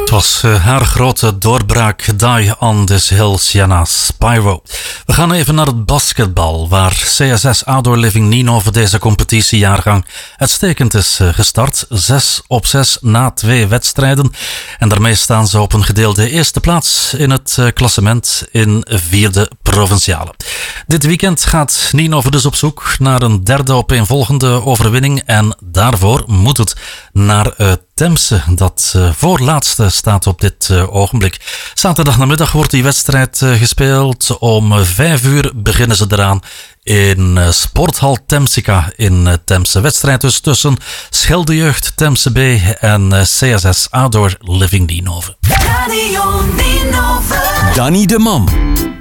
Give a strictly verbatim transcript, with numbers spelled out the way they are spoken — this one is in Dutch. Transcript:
Het was uh, haar grote doorbraak, Die on this Hill, Sienna Spyro. We gaan even naar het basketbal, waar C S S Outdoor Living Nienhoven deze competitiejaargang uitstekend is uh, gestart. Zes op zes na twee wedstrijden. En daarmee staan ze op een gedeelde eerste plaats in het uh, klassement in vierde provinciale. Dit weekend gaat Nienhoven dus op zoek naar een derde opeenvolgende overwinning. En daarvoor moet het naar uh, Temse, dat uh, voorlaatste staat op dit uh, ogenblik. Zaterdagnamiddag wordt die wedstrijd uh, gespeeld. Om uh, vijf uur beginnen ze eraan in uh, Sporthal Temsica in uh, Temse. Wedstrijd dus tussen Scheldejeugd Temse B en uh, C S S Outdoor Living Nienhoven. Radio Nienhoven. Danny de Man.